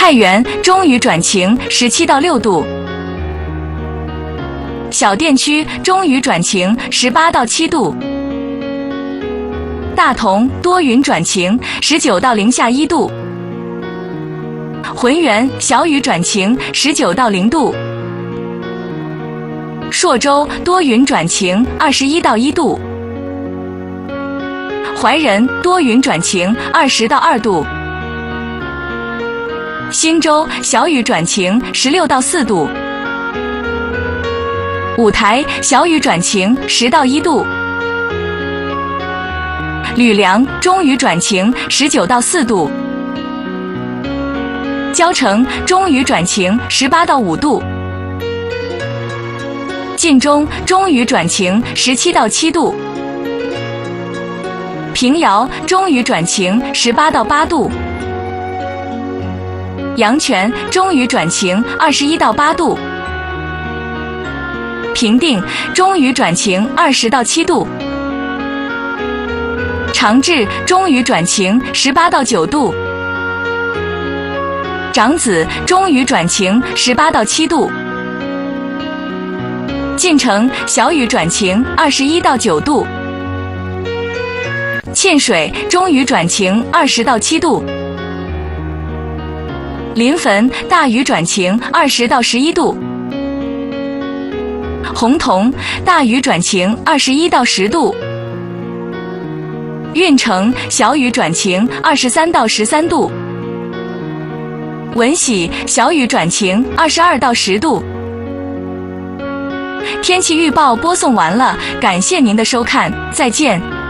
太原中雨转晴17到6度，小店区中雨转晴18到7度，大同多云转晴19到零下1度，浑源小雨转晴19到0度，朔州多云转晴21到1度，怀仁多云转晴20到2度，忻州小雨转晴16到4度，五台小雨转晴10到1度，吕梁中雨转晴19到4度，交城中雨转晴18到5度，晋中中雨转晴17到7度，平遥中雨转晴18到8度，阳泉中雨转晴21到8度，平定中雨转晴20到7度，长治中雨转晴18到9度，长子中雨转晴18到7度，晋城小雨转晴21到9度，沁水中雨转晴20到7度，临汾大雨转晴20到11度，洪桐大雨转晴21到10度，运城小雨转晴23到13度，闻喜小雨转晴22到10度。天气预报播送完了，感谢您的收看，再见。